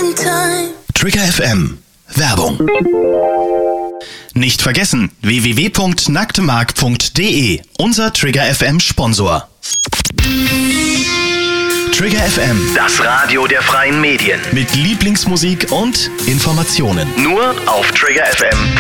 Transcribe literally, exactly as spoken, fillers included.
in time. Trigger F M. Werbung. Nicht vergessen, w w w punkt nacktemark punkt d e, unser Trigger F M Sponsor. Trigger F M, Das Radio der freien Medien. mit Lieblingsmusik und Informationen. Nur auf trigger f m